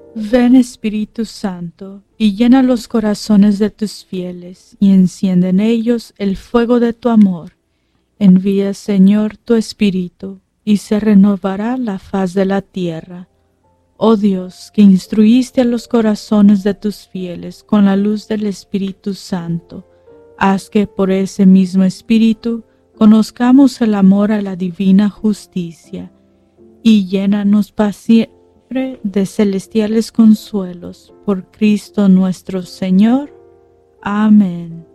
Ven Espíritu Santo, y llena los corazones de tus fieles, y enciende en ellos el fuego de tu amor. Envía, Señor, tu Espíritu, y se renovará la faz de la tierra. Oh Dios, que instruiste a los corazones de tus fieles con la luz del Espíritu Santo, haz que por ese mismo Espíritu conozcamos el amor a la divina justicia, y llénanos siempre de celestiales consuelos, por Cristo nuestro Señor. Amén.